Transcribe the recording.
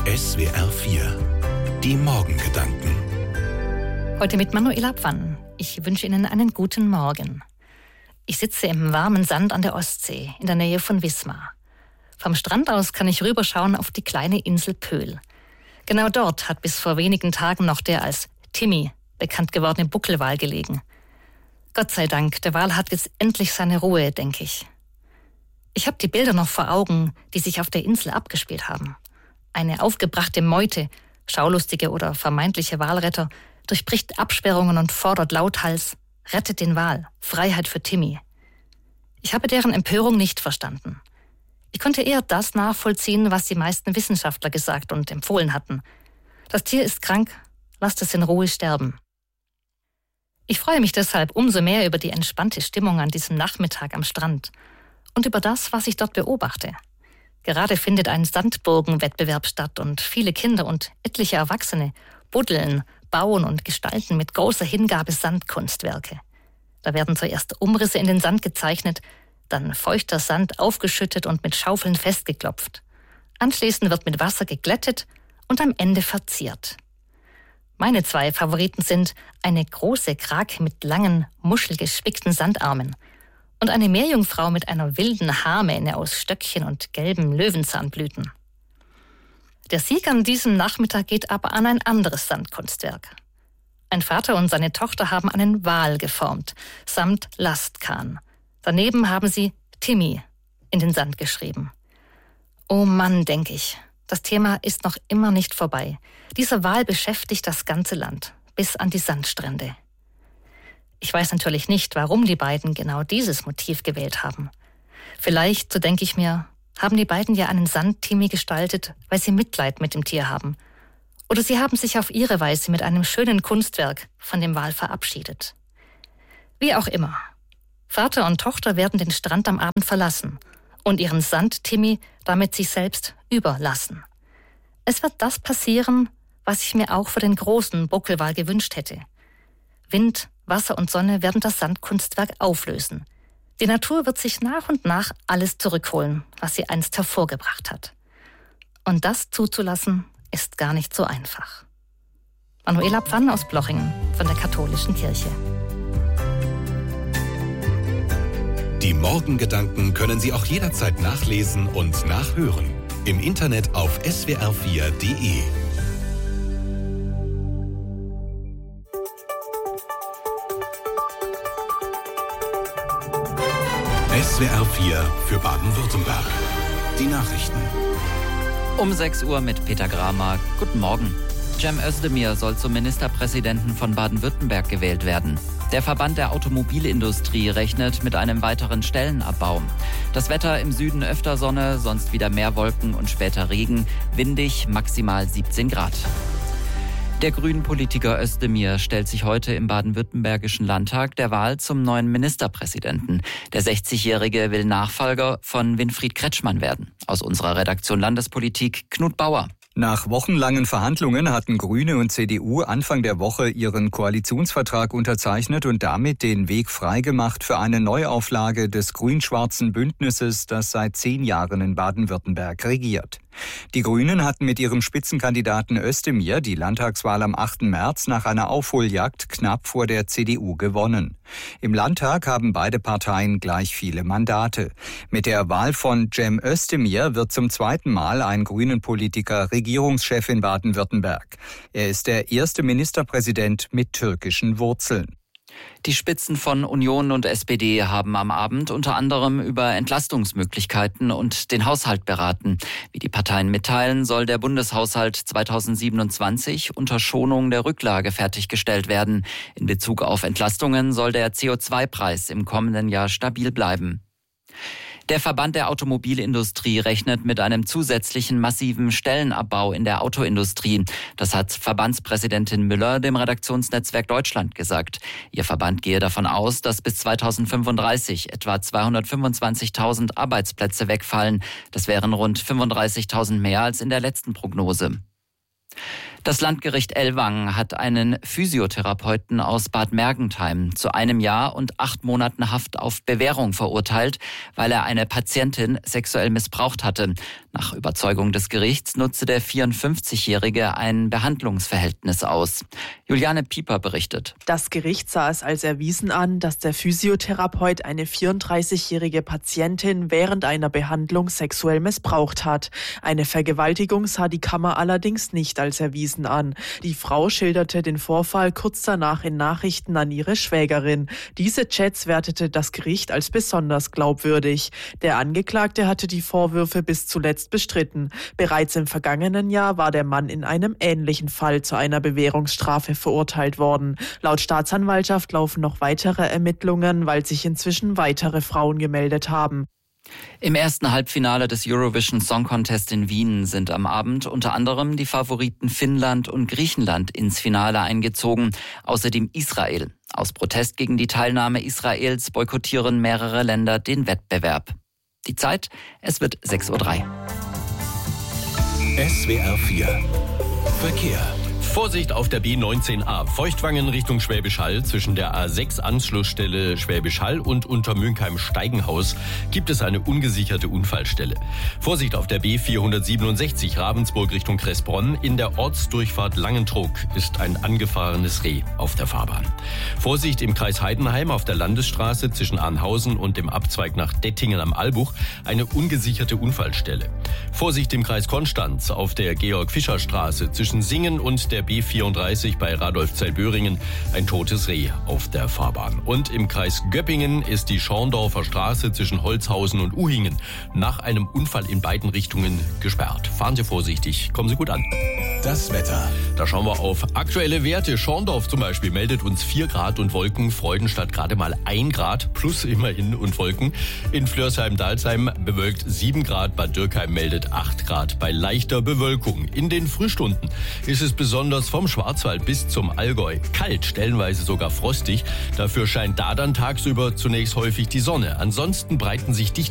SWR 4. Die Morgengedanken. Heute mit Manuela Pfann. Ich wünsche Ihnen einen guten Morgen. Ich sitze im warmen Sand an der Ostsee, in der Nähe von Wismar. Vom Strand aus kann ich rüberschauen auf die kleine Insel Pöhl. Genau dort hat bis vor wenigen Tagen noch der als Timmy bekannt gewordene Buckelwal gelegen. Gott sei Dank, der Wal hat jetzt endlich seine Ruhe, denke ich. Ich habe die Bilder noch vor Augen, die sich auf der Insel abgespielt haben. Eine aufgebrachte Meute, schaulustige oder vermeintliche Walretter, durchbricht Absperrungen und fordert lauthals: Rettet den Wal, Freiheit für Timmy. Ich habe deren Empörung nicht verstanden. Ich konnte eher das nachvollziehen, was die meisten Wissenschaftler gesagt und empfohlen hatten. Das Tier ist krank, lasst es in Ruhe sterben. Ich freue mich deshalb umso mehr über die entspannte Stimmung an diesem Nachmittag am Strand und über das, was ich dort beobachte. Gerade findet ein Sandburgenwettbewerb statt und viele Kinder und etliche Erwachsene buddeln, bauen und gestalten mit großer Hingabe Sandkunstwerke. Da werden zuerst Umrisse in den Sand gezeichnet, dann feuchter Sand aufgeschüttet und mit Schaufeln festgeklopft. Anschließend wird mit Wasser geglättet und am Ende verziert. Meine zwei Favoriten sind eine große Krake mit langen, muschelgespickten Sandarmen und eine Meerjungfrau mit einer wilden Haarmähne aus Stöckchen und gelben Löwenzahnblüten. Der Sieg an diesem Nachmittag geht aber an ein anderes Sandkunstwerk. Ein Vater und seine Tochter haben einen Wal geformt, samt Lastkahn. Daneben haben sie Timmy in den Sand geschrieben. Oh Mann, denke ich, das Thema ist noch immer nicht vorbei. Dieser Wal beschäftigt das ganze Land, bis an die Sandstrände. Ich weiß natürlich nicht, warum die beiden genau dieses Motiv gewählt haben. Vielleicht, so denke ich mir, haben die beiden ja einen Sand-Timmy gestaltet, weil sie Mitleid mit dem Tier haben. Oder sie haben sich auf ihre Weise mit einem schönen Kunstwerk von dem Wal verabschiedet. Wie auch immer. Vater und Tochter werden den Strand am Abend verlassen und ihren Sand-Timmy damit sich selbst überlassen. Es wird das passieren, was ich mir auch für den großen Buckelwal gewünscht hätte. Wind, Wasser und Sonne werden das Sandkunstwerk auflösen. Die Natur wird sich nach und nach alles zurückholen, was sie einst hervorgebracht hat. Und das zuzulassen, ist gar nicht so einfach. Manuela Pfann aus Blochingen von der Katholischen Kirche. Die Morgengedanken können Sie auch jederzeit nachlesen und nachhören. Im Internet auf swr4.de. SWR 4 für Baden-Württemberg. Die Nachrichten. Um 6 Uhr mit Peter Gramer. Guten Morgen. Cem Özdemir soll zum Ministerpräsidenten von Baden-Württemberg gewählt werden. Der Verband der Automobilindustrie rechnet mit einem weiteren Stellenabbau. Das Wetter im Süden öfter Sonne, sonst wieder mehr Wolken und später Regen. Windig, maximal 17 Grad. Der Grünen-Politiker Özdemir stellt sich heute im baden-württembergischen Landtag der Wahl zum neuen Ministerpräsidenten. Der 60-Jährige will Nachfolger von Winfried Kretschmann werden. Aus unserer Redaktion Landespolitik Knut Bauer. Nach wochenlangen Verhandlungen hatten Grüne und CDU Anfang der Woche ihren Koalitionsvertrag unterzeichnet und damit den Weg freigemacht für eine Neuauflage des grün-schwarzen Bündnisses, das seit 10 Jahren in Baden-Württemberg regiert. Die Grünen hatten mit ihrem Spitzenkandidaten Özdemir die Landtagswahl am 8. März nach einer Aufholjagd knapp vor der CDU gewonnen. Im Landtag haben beide Parteien gleich viele Mandate. Mit der Wahl von Cem Özdemir wird zum zweiten Mal ein Grünen-Politiker Regierungschef in Baden-Württemberg. Er ist der erste Ministerpräsident mit türkischen Wurzeln. Die Spitzen von Union und SPD haben am Abend unter anderem über Entlastungsmöglichkeiten und den Haushalt beraten. Wie die Parteien mitteilen, soll der Bundeshaushalt 2027 unter Schonung der Rücklage fertiggestellt werden. In Bezug auf Entlastungen soll der CO2-Preis im kommenden Jahr stabil bleiben. Der Verband der Automobilindustrie rechnet mit einem zusätzlichen massiven Stellenabbau in der Autoindustrie. Das hat Verbandspräsidentin Müller dem Redaktionsnetzwerk Deutschland gesagt. Ihr Verband gehe davon aus, dass bis 2035 etwa 225.000 Arbeitsplätze wegfallen. Das wären rund 35.000 mehr als in der letzten Prognose. Das Landgericht Ellwangen hat einen Physiotherapeuten aus Bad Mergentheim zu 1 Jahr und 8 Monaten Haft auf Bewährung verurteilt, weil er eine Patientin sexuell missbraucht hatte. Nach Überzeugung des Gerichts nutzte der 54-Jährige ein Behandlungsverhältnis aus. Juliane Pieper berichtet. Das Gericht sah es als erwiesen an, dass der Physiotherapeut eine 34-jährige Patientin während einer Behandlung sexuell missbraucht hat. Eine Vergewaltigung sah die Kammer allerdings nicht als erwiesen an. Die Frau schilderte den Vorfall kurz danach in Nachrichten an ihre Schwägerin. Diese Chats wertete das Gericht als besonders glaubwürdig. Der Angeklagte hatte die Vorwürfe bis zuletzt bestritten. Bereits im vergangenen Jahr war der Mann in einem ähnlichen Fall zu einer Bewährungsstrafe verurteilt worden. Laut Staatsanwaltschaft laufen noch weitere Ermittlungen, weil sich inzwischen weitere Frauen gemeldet haben. Im ersten Halbfinale des Eurovision Song Contest in Wien sind am Abend unter anderem die Favoriten Finnland und Griechenland ins Finale eingezogen, außerdem Israel. Aus Protest gegen die Teilnahme Israels boykottieren mehrere Länder den Wettbewerb. Die Zeit, es wird 6:03 Uhr. SWR 4 Verkehr. Vorsicht auf der B19a, Feuchtwangen Richtung Schwäbisch Hall. Zwischen der A6 Anschlussstelle Schwäbisch Hall und Untermünkheim-Steigenhaus gibt es eine ungesicherte Unfallstelle. Vorsicht auf der B467 Ravensburg Richtung Kressbronn. In der Ortsdurchfahrt Langentrog ist ein angefahrenes Reh auf der Fahrbahn. Vorsicht im Kreis Heidenheim auf der Landesstraße zwischen Arnhausen und dem Abzweig nach Dettingen am Albuch, eine ungesicherte Unfallstelle. Vorsicht im Kreis Konstanz auf der Georg-Fischer-Straße zwischen Singen und der B34 bei Radolfzell-Böhringen, ein totes Reh auf der Fahrbahn. Und im Kreis Göppingen ist die Schorndorfer Straße zwischen Holzhausen und Uhingen nach einem Unfall in beiden Richtungen gesperrt. Fahren Sie vorsichtig, kommen Sie gut an. Das Wetter. Da schauen wir auf aktuelle Werte. Schorndorf zum Beispiel meldet uns 4 Grad und Wolken. Freudenstadt gerade mal 1 Grad plus immerhin und Wolken. In Flörsheim-Dalsheim bewölkt 7 Grad. Bad Dürkheim meldet 8 Grad bei leichter Bewölkung. In den Frühstunden ist es besonders vom Schwarzwald bis zum Allgäu kalt, stellenweise sogar frostig. Dafür scheint da dann tagsüber zunächst häufig die Sonne. Ansonsten breiten sich dichte